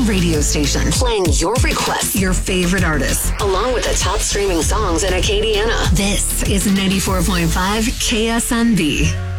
own radio station, playing your requests, your favorite artists, along with the top streaming songs in Acadiana. This is 94.5 KSNB.